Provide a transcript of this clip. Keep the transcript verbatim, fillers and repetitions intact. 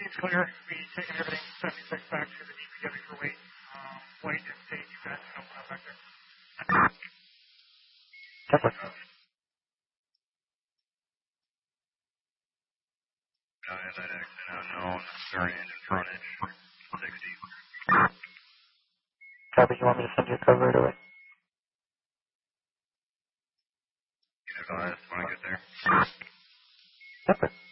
Seems clear. We taking everything seventy-six back to the D P W for weight. Um, weight and state you guys can open up back there. Temper. Uh, that exit unknown, stern engine, front edge, sixty. Copy, you want me to send you a cover right away? You advise when I get there. Temper.